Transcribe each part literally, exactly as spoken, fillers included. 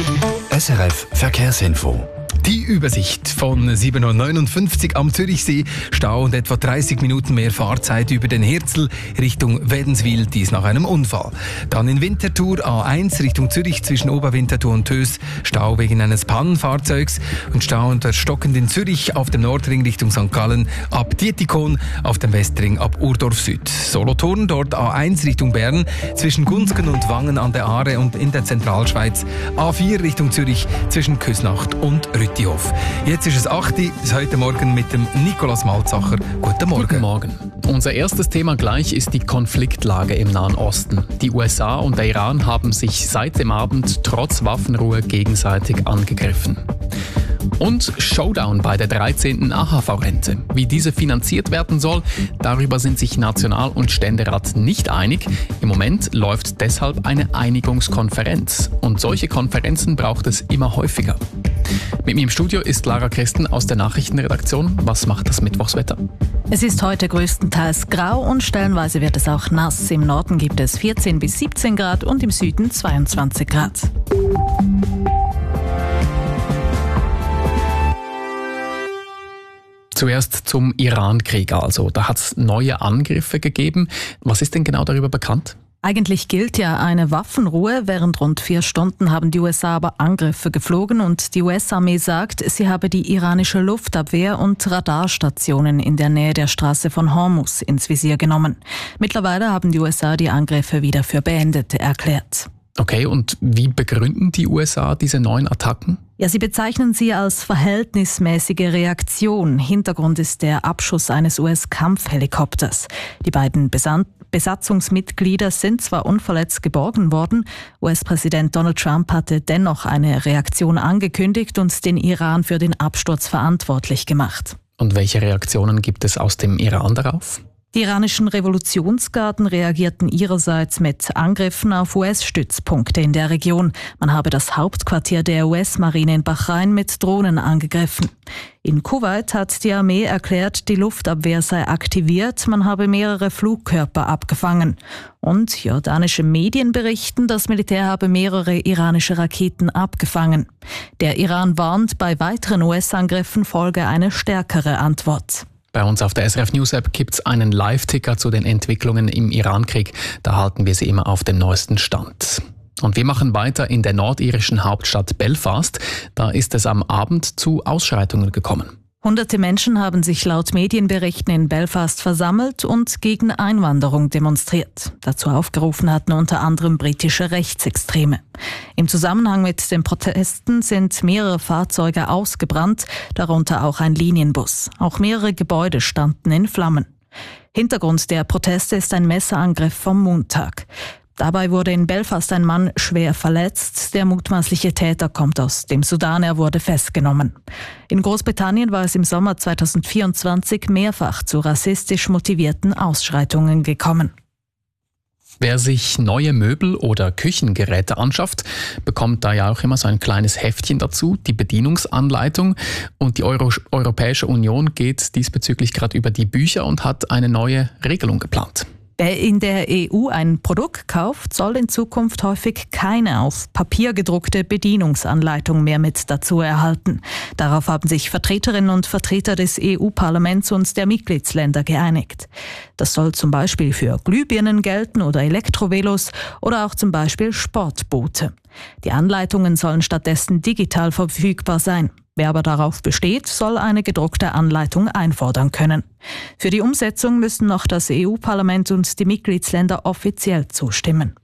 S R F Verkehrsinfo. Die Übersicht von sieben Uhr neunundfünfzig am Zürichsee. Stau und etwa dreißig Minuten mehr Fahrzeit über den Herzl Richtung Wädenswil, dies nach einem Unfall. Dann in Winterthur A eins Richtung Zürich zwischen Oberwinterthur und Tös. Stau wegen eines Pannenfahrzeugs und Stau unter Stockend in Zürich auf dem Nordring Richtung Sankt Gallen ab Dietikon, auf dem Westring ab Urdorf Süd. Solothurn dort A eins Richtung Bern zwischen Gunzgen und Wangen an der Aare und in der Zentralschweiz. A vier Richtung Zürich zwischen Küsnacht und Rüttihof. Jetzt ist es acht Uhr, heute Morgen mit dem Nikolaus Malzacher. Guten Morgen. Guten Morgen. Unser erstes Thema gleich ist die Konfliktlage im Nahen Osten. Die U S A und der Iran haben sich seit dem Abend trotz Waffenruhe gegenseitig angegriffen. Und Showdown bei der dreizehnten A H V-Rente. Wie diese finanziert werden soll, darüber sind sich National- und Ständerat nicht einig. Im Moment läuft deshalb eine Einigungskonferenz. Und solche Konferenzen braucht es immer häufiger. Mit mir im Studio ist Lara Christen aus der Nachrichtenredaktion. Was macht das Mittwochswetter? Es ist heute größtenteils grau und stellenweise wird es auch nass. Im Norden gibt es vierzehn bis siebzehn Grad und im Süden zweiundzwanzig Grad. Zuerst zum Iran-Krieg also. Da hat es neue Angriffe gegeben. Was ist denn genau darüber bekannt? Eigentlich gilt ja eine Waffenruhe. Während rund vier Stunden haben die U S A aber Angriffe geflogen und die U S-Armee sagt, sie habe die iranische Luftabwehr und Radarstationen in der Nähe der Straße von Hormuz ins Visier genommen. Mittlerweile haben die U S A die Angriffe wieder für beendet erklärt. Okay, und wie begründen die U S A diese neuen Attacken? Ja, sie bezeichnen sie als verhältnismäßige Reaktion. Hintergrund ist der Abschuss eines U S-Kampfhelikopters. Die beiden Besan- Besatzungsmitglieder sind zwar unverletzt geborgen worden, U S-Präsident Donald Trump hatte dennoch eine Reaktion angekündigt und den Iran für den Absturz verantwortlich gemacht. Und welche Reaktionen gibt es aus dem Iran darauf? Die iranischen Revolutionsgarden reagierten ihrerseits mit Angriffen auf U S-Stützpunkte in der Region. Man habe das Hauptquartier der U S-Marine in Bahrain mit Drohnen angegriffen. In Kuwait hat die Armee erklärt, die Luftabwehr sei aktiviert, man habe mehrere Flugkörper abgefangen. Und jordanische Medien berichten, das Militär habe mehrere iranische Raketen abgefangen. Der Iran warnt, bei weiteren U S-Angriffen folge eine stärkere Antwort. Bei uns auf der S R F News App gibt es einen Live-Ticker zu den Entwicklungen im Iran-Krieg. Da halten wir Sie immer auf dem neuesten Stand. Und wir machen weiter in der nordirischen Hauptstadt Belfast. Da ist es am Abend zu Ausschreitungen gekommen. Hunderte Menschen haben sich laut Medienberichten in Belfast versammelt und gegen Einwanderung demonstriert. Dazu aufgerufen hatten unter anderem britische Rechtsextreme. Im Zusammenhang mit den Protesten sind mehrere Fahrzeuge ausgebrannt, darunter auch ein Linienbus. Auch mehrere Gebäude standen in Flammen. Hintergrund der Proteste ist ein Messerangriff vom Montag. Dabei wurde in Belfast ein Mann schwer verletzt. Der mutmaßliche Täter kommt aus dem Sudan, er wurde festgenommen. In Großbritannien war es im Sommer zweitausendvierundzwanzig mehrfach zu rassistisch motivierten Ausschreitungen gekommen. Wer sich neue Möbel oder Küchengeräte anschafft, bekommt da ja auch immer so ein kleines Heftchen dazu, die Bedienungsanleitung. Und die Euro- Europäische Union geht diesbezüglich gerade über die Bücher und hat eine neue Regelung geplant. Wer in der E U ein Produkt kauft, soll in Zukunft häufig keine auf Papier gedruckte Bedienungsanleitung mehr mit dazu erhalten. Darauf haben sich Vertreterinnen und Vertreter des E U-Parlaments und der Mitgliedsländer geeinigt. Das soll zum Beispiel für Glühbirnen gelten oder Elektrovelos oder auch zum Beispiel Sportboote. Die Anleitungen sollen stattdessen digital verfügbar sein. Wer aber darauf besteht, soll eine gedruckte Anleitung einfordern können. Für die Umsetzung müssen noch das E U-Parlament und die Mitgliedsländer offiziell zustimmen.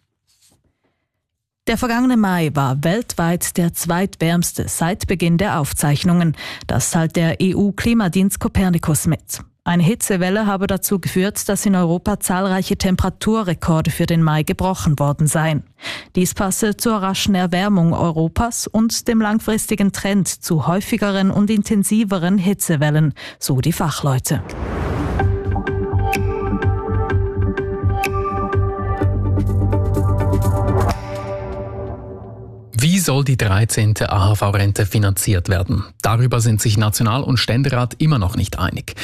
Der vergangene Mai war weltweit der zweitwärmste seit Beginn der Aufzeichnungen. Das teilt der E U-Klimadienst Copernicus mit. Eine Hitzewelle habe dazu geführt, dass in Europa zahlreiche Temperaturrekorde für den Mai gebrochen worden seien. Dies passe zur raschen Erwärmung Europas und dem langfristigen Trend zu häufigeren und intensiveren Hitzewellen, so die Fachleute. Wie soll die dreizehnte A H V-Rente finanziert werden? Darüber sind sich National- und Ständerat immer noch nicht einig.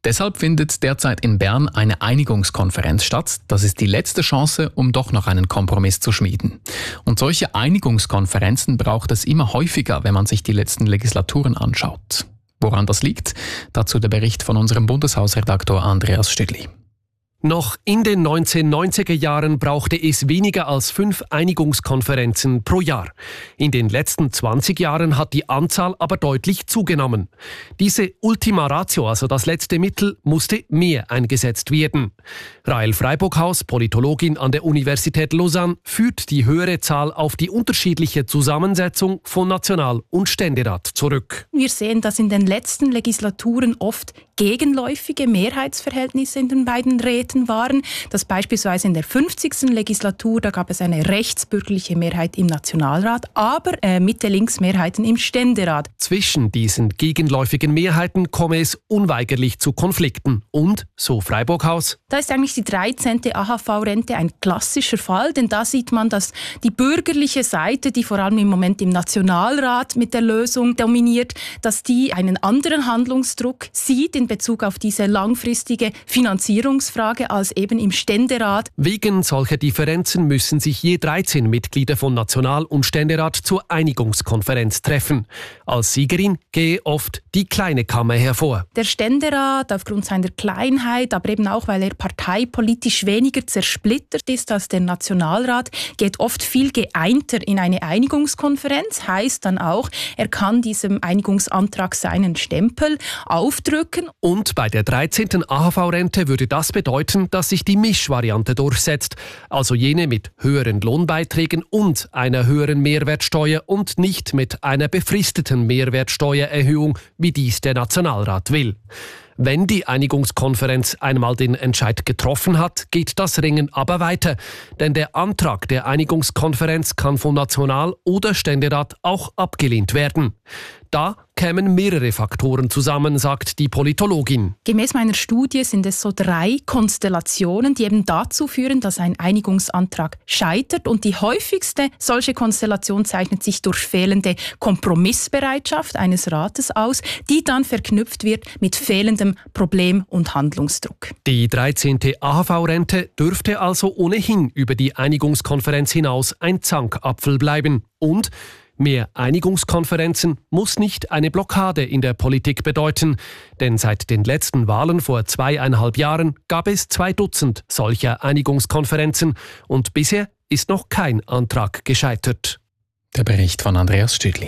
Deshalb findet derzeit in Bern eine Einigungskonferenz statt. Das ist die letzte Chance, um doch noch einen Kompromiss zu schmieden. Und solche Einigungskonferenzen braucht es immer häufiger, wenn man sich die letzten Legislaturen anschaut. Woran das liegt? Dazu der Bericht von unserem Bundeshausredaktor Andreas Stüdli. Noch in den neunzehnhundertneunziger Jahren brauchte es weniger als fünf Einigungskonferenzen pro Jahr. In den letzten zwanzig Jahren hat die Anzahl aber deutlich zugenommen. Diese Ultima Ratio, also das letzte Mittel, musste mehr eingesetzt werden. Rahel Freiburghaus, Politologin an der Universität Lausanne, führt die höhere Zahl auf die unterschiedliche Zusammensetzung von National- und Ständerat zurück. Wir sehen, dass in den letzten Legislaturen oft gegenläufige Mehrheitsverhältnisse in den beiden Räten waren. Das beispielsweise in der fünfzigsten Legislatur, da gab es eine rechtsbürgerliche Mehrheit im Nationalrat, aber äh, Mitte-Links-Mehrheiten im Ständerat. Zwischen diesen gegenläufigen Mehrheiten komme es unweigerlich zu Konflikten. Und, so Freiburghaus, da ist eigentlich die dreizehnte A H V-Rente ein klassischer Fall, denn da sieht man, dass die bürgerliche Seite, die vor allem im Moment im Nationalrat mit der Lösung dominiert, dass die einen anderen Handlungsdruck sieht in Bezug auf diese langfristige Finanzierungsfrage als eben im Ständerat. Wegen solcher Differenzen müssen sich je dreizehn Mitglieder von National- und Ständerat zur Einigungskonferenz treffen. Als Siegerin gehe oft die kleine Kammer hervor. Der Ständerat, aufgrund seiner Kleinheit, aber eben auch, weil er parteipolitisch weniger zersplittert ist als der Nationalrat, geht oft viel geeinter in eine Einigungskonferenz. Heißt dann auch, er kann diesem Einigungsantrag seinen Stempel aufdrücken. Und bei der dreizehnten A H V-Rente würde das bedeuten, dass sich die Mischvariante durchsetzt, also jene mit höheren Lohnbeiträgen und einer höheren Mehrwertsteuer und nicht mit einer befristeten Mehrwertsteuererhöhung, wie dies der Nationalrat will. Wenn die Einigungskonferenz einmal den Entscheid getroffen hat, geht das Ringen aber weiter. Denn der Antrag der Einigungskonferenz kann vom National- oder Ständerat auch abgelehnt werden. Da kämen mehrere Faktoren zusammen, sagt die Politologin. Gemäß meiner Studie sind es so drei Konstellationen, die eben dazu führen, dass ein Einigungsantrag scheitert. Und die häufigste solche Konstellation zeichnet sich durch fehlende Kompromissbereitschaft eines Rates aus, die dann verknüpft wird mit fehlendem Problem- und Handlungsdruck. Die dreizehnte A H V-Rente dürfte also ohnehin über die Einigungskonferenz hinaus ein Zankapfel bleiben. Und mehr Einigungskonferenzen muss nicht eine Blockade in der Politik bedeuten, denn seit den letzten Wahlen vor zweieinhalb Jahren gab es zwei Dutzend solcher Einigungskonferenzen und bisher ist noch kein Antrag gescheitert. Der Bericht von Andreas Stüdli.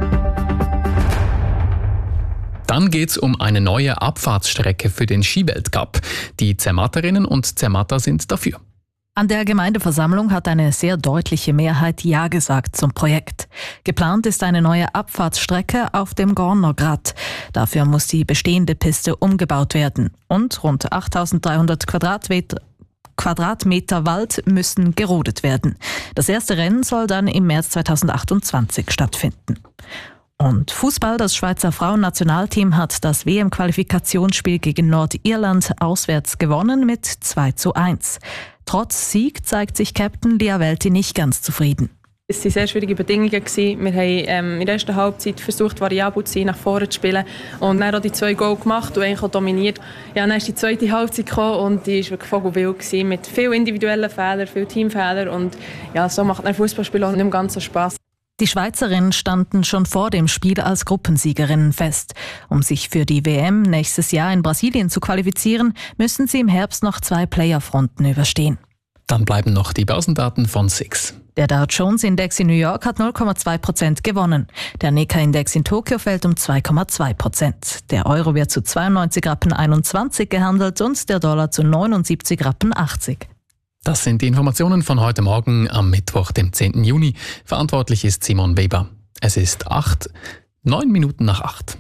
Dann geht es um eine neue Abfahrtsstrecke für den Skiweltcup. Die Zermatterinnen und Zermatter sind dafür. An der Gemeindeversammlung hat eine sehr deutliche Mehrheit Ja gesagt zum Projekt. Geplant ist eine neue Abfahrtsstrecke auf dem Gornergrat. Dafür muss die bestehende Piste umgebaut werden. Und rund achttausenddreihundert Quadratmeter Quadratmeter Wald müssen gerodet werden. Das erste Rennen soll dann im März zweitausendachtundzwanzig stattfinden. Und Fußball, das Schweizer Frauennationalteam hat das W M-Qualifikationsspiel gegen Nordirland auswärts gewonnen mit zwei zu eins. Trotz Sieg zeigt sich Captain Lia Welti nicht ganz zufrieden. Es waren sehr schwierige Bedingungen. Wir haben ähm, in der ersten Halbzeit versucht, variabel zu sein, nach vorne zu spielen. Und dann auch die zwei Goal gemacht und eigentlich auch dominiert. Ja, dann ist die zweite Halbzeit gekommen und die war wirklich vogelwild gewesen, mit vielen individuellen Fehlern, vielen Teamfehlern. Und ja, so macht ein Fußballspiel auch nicht mehr ganz so Spass. Die Schweizerinnen standen schon vor dem Spiel als Gruppensiegerinnen fest. Um sich für die W M nächstes Jahr in Brasilien zu qualifizieren, müssen sie im Herbst noch zwei Playoff-Runden überstehen. Dann bleiben noch die Börsendaten von S I X. Der Dow Jones-Index in New York hat null Komma zwei Prozent gewonnen. Der Nikkei-Index in Tokio fällt um zwei Komma zwei Prozent. Der Euro wird zu zweiundneunzig Rappen einundzwanzig gehandelt und der Dollar zu neunundsiebzig Rappen achtzig. Das sind die Informationen von heute Morgen am Mittwoch, dem zehnten Juni. Verantwortlich ist Simon Weber. Es ist acht, neun Minuten nach acht.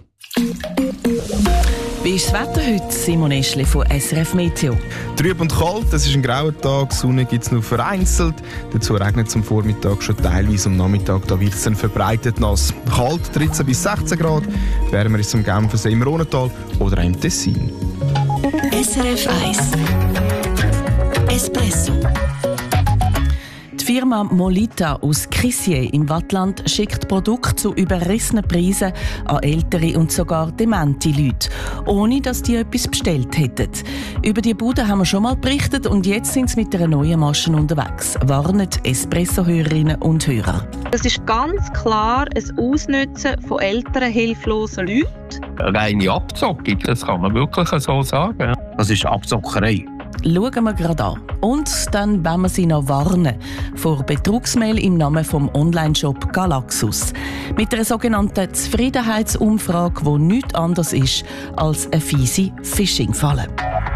Wie ist das Wetter heute? Simon Eschli von S R F Meteo. Trüb und kalt, es ist ein grauer Tag, Sonne gibt es nur vereinzelt. Dazu regnet es am Vormittag schon teilweise, am Nachmittag da wird es dann verbreitet nass. Kalt, dreizehn bis sechzehn Grad, wärmer ist es am Genfersee im Rhontal oder im Tessin. S R F eins Espresso. Die Firma Molita aus Crissier im Wattland schickt Produkte zu überrissenen Preisen an ältere und sogar demente Leute, ohne dass die etwas bestellt hätten. Über die Bude haben wir schon mal berichtet und jetzt sind sie mit einer neuen Maschine unterwegs, warnen Espresso-Hörerinnen und Hörer. Das ist ganz klar ein Ausnutzen von älteren, hilflosen Leuten. Eine reine Abzockung, das kann man wirklich so sagen. Das ist Abzockerei. Schauen wir gerade an. Und dann wollen wir Sie noch warnen vor Betrugsmail im Namen vom Onlineshop Galaxus. Mit einer sogenannten Zufriedenheitsumfrage, die nichts anderes ist als eine fiese Phishing-Falle.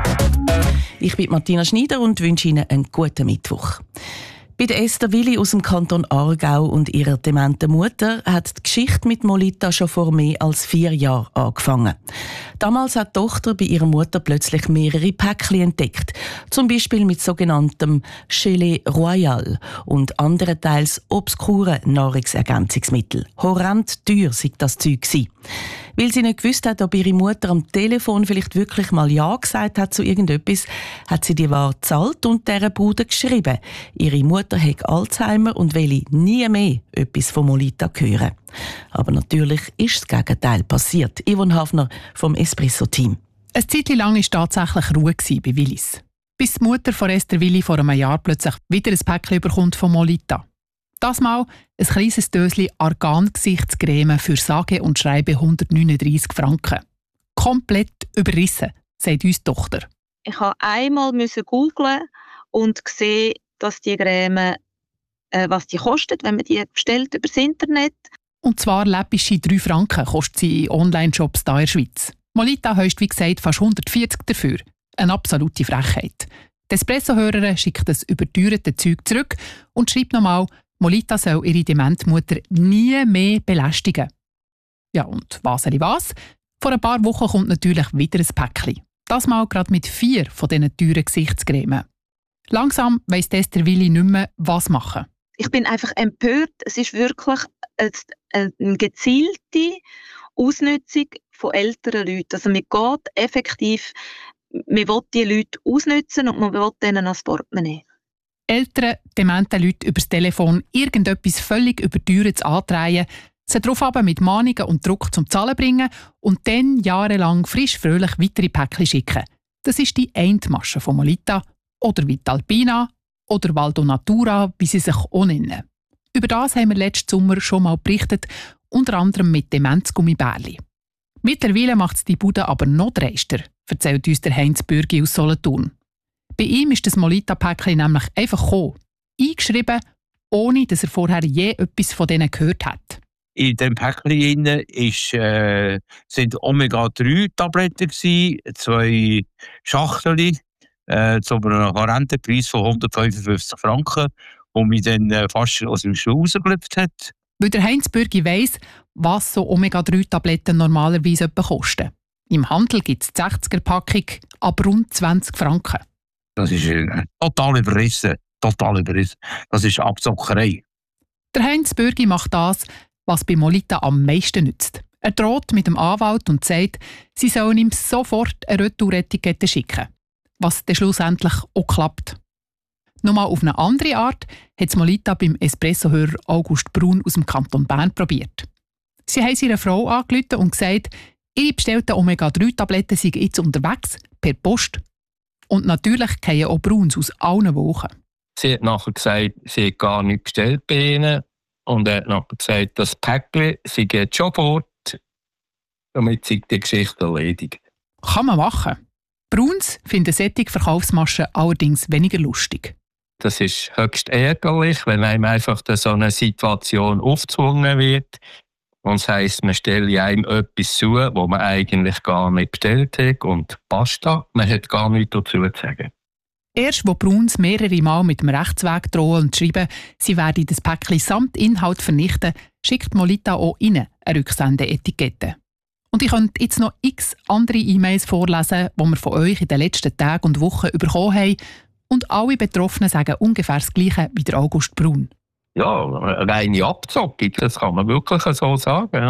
Ich bin Martina Schneider und wünsche Ihnen einen guten Mittwoch. Bei der Esther Willi aus dem Kanton Aargau und ihrer dementen Mutter hat die Geschichte mit Molita schon vor mehr als vier Jahren angefangen. Damals hat die Tochter bei ihrer Mutter plötzlich mehrere Päckchen entdeckt. Zum Beispiel mit sogenanntem Gelee Royal und anderen teils obskuren Nahrungsergänzungsmitteln. Horrend teuer sei das Zeug gewesen. Weil sie nicht gewusst hat, ob ihre Mutter am Telefon vielleicht wirklich mal Ja gesagt hat zu irgendetwas, hat sie die Ware gezahlt und dieser Bude geschrieben. Ihre Mutter hat Alzheimer und will nie mehr etwas von Molita hören. Aber natürlich ist das Gegenteil passiert. Yvonne Hafner vom Espresso-Team. Eine Zeit lang war tatsächlich Ruhe bei Willis. Bis die Mutter von Esther Willi vor einem Jahr plötzlich wieder ein Päckchen bekommt von Molita. Das Mal ein kleines Döschen Argan-Gesichtscreme für sage und schreibe hundertneununddreissig Franken. Komplett überrissen, sagt uns die Tochter. Ich musste einmal googlen und gesehen, dass die Creme, äh, was die kostet, wenn man die bestellt über das Internet. Und zwar läppische drei Franken kostet sie in Online-Shops hier in der Schweiz. Molita heisst, wie gesagt, fast hundertvierzig dafür. Eine absolute Frechheit. Die Espresso-Hörerin schickt das überteuerte Zeug zurück und schreibt nochmal, Molita soll ihre Dementmutter nie mehr belästigen. Ja, und was er was? Vor ein paar Wochen kommt natürlich wieder ein Päckchen. Das mal gerade mit vier von diesen teuren Gesichtscremen. Langsam weiss Esther Willi nicht mehr, was machen. Ich bin einfach empört. Es ist wirklich eine gezielte Ausnutzung von älteren Leuten. Also man geht effektiv, man will die Leute ausnutzen und man will denen als Portemonnaie. Ältere, demente Leute über das Telefon irgendetwas völlig Überteuertes antreiben, sie darauf aber mit Mahnungen und Druck zum Zahlen bringen und dann jahrelang frisch fröhlich weitere Päckchen schicken. Das ist die Endmasche von Molita oder Vitalpina oder Valdo Natura, wie sie sich auch nennen. Über das haben wir letzten Sommer schon mal berichtet, unter anderem mit Demenzgummibärli. Mittlerweile macht es die Bude aber noch dreister, erzählt uns der Heinz Bürgi aus Solothurn. Bei ihm ist das Molita-Päckchen nämlich einfach gekommen, eingeschrieben, ohne dass er vorher je etwas von denen gehört hat. In dem Päckchen ist, äh, sind Omega drei Tabletten, zwei Schachteln äh, zu einem horrenden Preis von hundertfünfundfünfzig Franken, die mich dann äh, fast aus dem Schuh rausgelöpft hat. Weil der Heinz Bürgi weiss, was so Omega drei Tabletten normalerweise kosten. Im Handel gibt es die sechziger-Packung ab rund zwanzig Franken. Das ist äh, total überrissen. Total überrissen. Das ist Abzockerei. Der Heinz Bürgi macht das, was bei Molita am meisten nützt. Er droht mit dem Anwalt und sagt, sie sollen ihm sofort eine Retouretikette schicken. Was dann schlussendlich auch klappt. Nochmal auf eine andere Art hat Molita beim Espresso-Hörer August Brun aus dem Kanton Bern probiert. Sie haben ihre Frau angerufen und gesagt, ihre bestellten Omega drei Tabletten seien jetzt unterwegs, per Post. Und natürlich fallen auch Bruns aus allen Wochen. Sie hat nachher gesagt, sie hat gar nichts bestellt bei ihnen. Und er hat nachher gesagt, das Päckchen, sie geht schon fort. Damit ist die Geschichte erledigt. Kann man machen. Bruns finden solche Verkaufsmaschen allerdings weniger lustig. Das ist höchst ärgerlich, wenn einem einfach so eine Situation aufgezwungen wird. Und das heisst, man stelle einem etwas zu, was man eigentlich gar nicht bestellt hat. Und basta, man hat gar nichts dazu zu sagen. Erst wo Bruns mehrere Mal mit dem Rechtsweg drohen und schreiben, sie werde das Päckchen samt Inhalt vernichten, schickt Molita auch ihnen eine Rücksendeetikette. Und ich könnte jetzt noch x andere E-Mails vorlesen, die wir von euch in den letzten Tagen und Wochen bekommen haben. Und alle Betroffenen sagen ungefähr das Gleiche wie der August Brun. Ja, eine reine Abzockung, das kann man wirklich so sagen. Ja.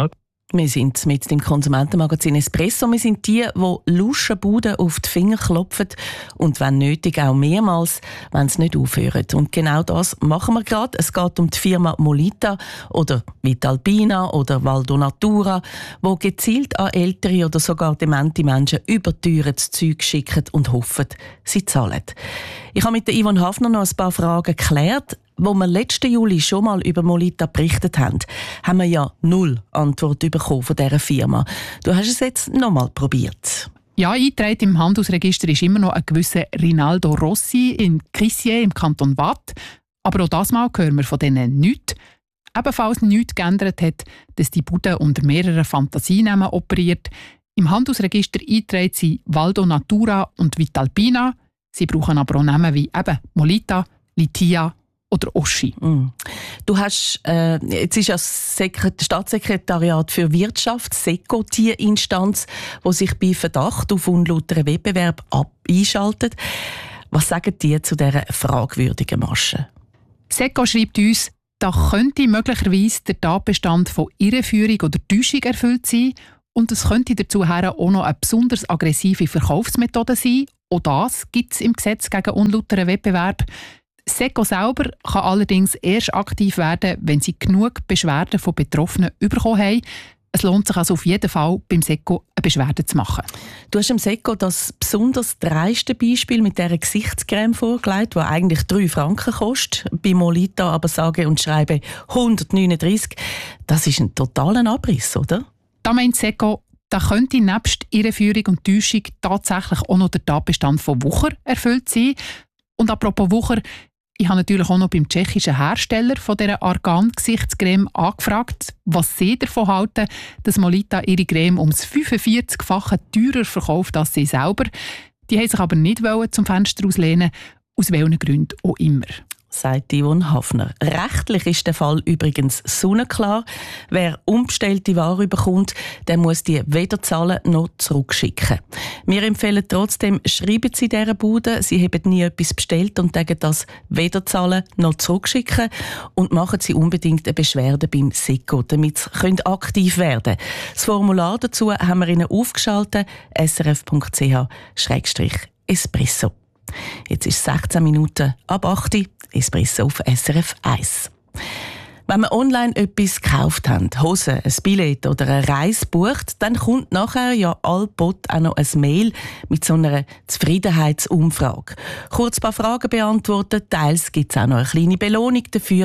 Wir sind mit dem Konsumentenmagazin Espresso. Wir sind die, die Luschenbuden auf die Finger klopfen und wenn nötig auch mehrmals, wenn sie nicht aufhören. Und genau das machen wir gerade. Es geht um die Firma Molita oder Vitalpina oder Valdonatura, die gezielt an ältere oder sogar demente Menschen überteuertes Zeug schicken und hoffen, sie zahlen. Ich habe mit der Yvonne Hafner noch ein paar Fragen geklärt. Wo wir letzten Juli schon mal über Molita berichtet haben, haben wir ja null Antwort bekommen von dieser Firma. Du hast es jetzt noch mal probiert. Ja, eingetragen im Handelsregister ist immer noch ein gewisser Rinaldo Rossi in Crissier im Kanton Waadt. Aber auch das Mal hören wir von denen nichts. Ebenfalls nichts geändert hat, dass die Bude unter mehreren Fantasienamen operiert. Im Handelsregister eingetragen sind Valdonatura und Vitalpina. Sie brauchen aber auch Namen wie eben Molita, Litia oder Oschi. Mm. Du hast, äh, jetzt ist ja das Sekret- Staatssekretariat für Wirtschaft, SECO, die Instanz, die sich bei Verdacht auf unlauteren Wettbewerb ab- einschaltet. Was sagen die zu dieser fragwürdigen Masche? SECO schreibt uns, da könnte möglicherweise der Tatbestand von Irreführung oder Täuschung erfüllt sein und es könnte dazu auch noch eine besonders aggressive Verkaufsmethode sein. Auch das gibt es im Gesetz gegen unlauteren Wettbewerb. SECO selber kann allerdings erst aktiv werden, wenn sie genug Beschwerden von Betroffenen bekommen haben. Es lohnt sich also auf jeden Fall, beim SECO eine Beschwerde zu machen. Du hast im SECO das besonders dreiste Beispiel mit dieser Gesichtscreme vorgelegt, die eigentlich drei Franken kostet. Bei Molita aber sage und schreibe hundertneununddreissig. Das ist ein totaler Abriss, oder? Da meint SECO, da könnte nebst Irreführung und Täuschung tatsächlich auch noch der Tatbestand von Wucher erfüllt sein. Und apropos Wucher, ich habe natürlich auch noch beim tschechischen Hersteller von dieser Argan-Gesichtscreme angefragt, was sie davon halten, dass Molita ihre Creme ums fünfundvierzigfache teurer verkauft als sie selber. Die haben sich aber nicht zum Fenster auslehnen, aus welchen Gründen auch immer. Sagt Yvonne Hafner. Rechtlich ist der Fall übrigens sonnenklar. Wer unbestellte Ware bekommt, der muss die weder zahlen noch zurückschicken. Wir empfehlen trotzdem, schreiben Sie dieser Bude, Sie haben nie etwas bestellt und sagen das weder zahlen noch zurückschicken und machen Sie unbedingt eine Beschwerde beim SECO, damit Sie aktiv werden können. Das Formular dazu haben wir Ihnen aufgeschaltet, s r f punkt c h schrägstrich espresso. Jetzt ist es sechzehn Minuten ab acht Uhr, Espresso auf S R F eins. Wenn wir online etwas gekauft haben, Hosen, ein Billett oder eine Reise bucht, dann kommt nachher ja allbald auch noch ein Mail mit so einer Zufriedenheitsumfrage. Kurz ein paar Fragen beantworten, teils gibt es auch noch eine kleine Belohnung dafür.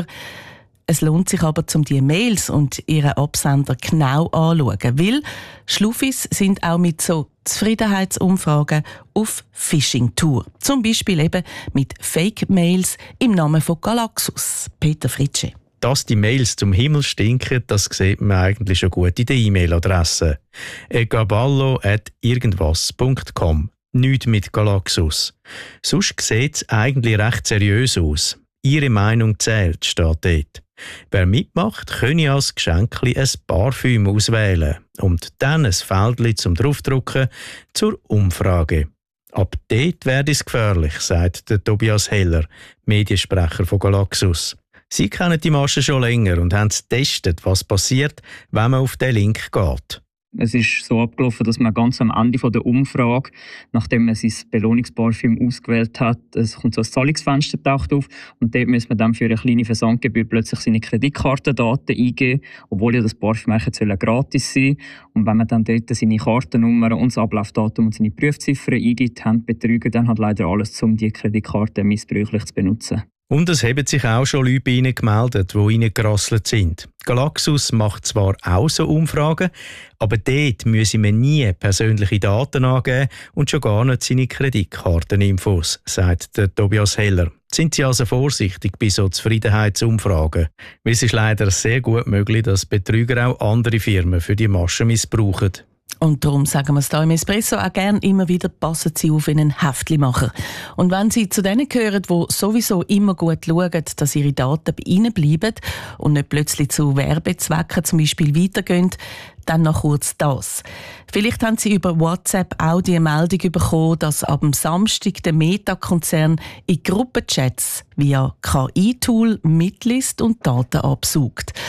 Es lohnt sich aber, um die Mails und ihren Absender genau anzuschauen, weil Schluffis sind auch mit so Zufriedenheitsumfragen auf Phishing-Tour. Zum Beispiel eben mit Fake-Mails im Namen von Galaxus. Peter Fritsche. Dass die Mails zum Himmel stinken, das sieht man eigentlich schon gut in der E-Mail-Adresse. egaballo at irgendwas punkt com. Nicht mit Galaxus. Sonst sieht es eigentlich recht seriös aus. Ihre Meinung zählt, steht dort. Wer mitmacht, könne als Geschenkli ein Parfüm auswählen und dann ein Feldli zum Draufdrucken zur Umfrage. Ab dort werde es gefährlich, sagt der Tobias Heller, Mediensprecher von Galaxus. Sie kennen die Masche schon länger und haben getestet, was passiert, wenn man auf den Link geht. Es ist so abgelaufen, dass man ganz am Ende der Umfrage, nachdem man sein Belohnungsparfüm ausgewählt hat, es kommt so ein Zahlungsfenster taucht auf und dort muss man dann für eine kleine Versandgebühr plötzlich seine Kreditkartendaten eingeben, obwohl ja das Parfüm eigentlich gratis sein soll. Und wenn man dann dort seine Kartennummer und das Ablaufdatum und seine Prüfziffern eingibt, haben die Betrüger dann hat leider alles, um die Kreditkarte missbräuchlich zu benutzen. Und es haben sich auch schon Leute bei Ihnen gemeldet, die reingerasselt sind. Galaxus macht zwar auch so Umfragen, aber dort müsse man nie persönliche Daten angeben und schon gar nicht seine Kreditkarteninfos, sagt der Tobias Heller. Sind Sie also vorsichtig bei so Zufriedenheitsumfragen? Weil es ist leider sehr gut möglich, dass Betrüger auch andere Firmen für die Masche missbrauchen. Und darum sagen wir es hier im Espresso auch gerne immer wieder, passen Sie auf in einen Heftlimacher. Und wenn Sie zu denen gehören, die sowieso immer gut schauen, dass Ihre Daten bei Ihnen bleiben und nicht plötzlich zu Werbezwecken zum Beispiel weitergehen, dann noch kurz das. Vielleicht haben Sie über WhatsApp auch die Meldung bekommen, dass ab dem Samstag der Meta-Konzern in Gruppenchats via K I-Tool mitliest und Daten absaugt.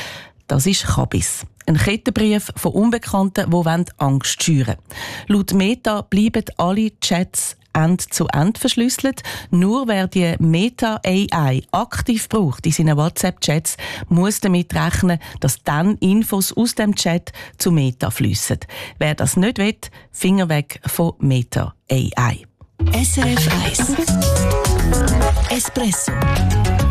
Das ist Kabis. Ein Kettenbrief von Unbekannten, die Angst schüren wollen. Laut Meta bleiben alle Chats End zu End verschlüsselt. Nur wer die Meta A I aktiv braucht in seinen WhatsApp-Chats, muss damit rechnen, dass dann Infos aus dem Chat zu Meta fliessen. Wer das nicht will, Finger weg von Meta A I. S R F eins Espresso